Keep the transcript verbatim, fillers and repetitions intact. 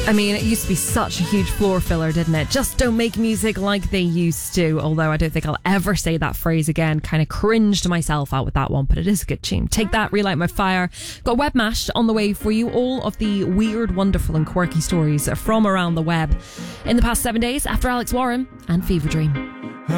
I mean, it used to be such a huge floor filler, didn't it? Just don't make music like they used to. Although I don't think I'll ever say that phrase again. Kind of cringed myself out with that one, but it is a good tune. Take That, Relight My Fire. Got Web Mashed on the way for you. All of the weird, wonderful and quirky stories from around the web in the past seven days after Alex Warren and Fever Dream.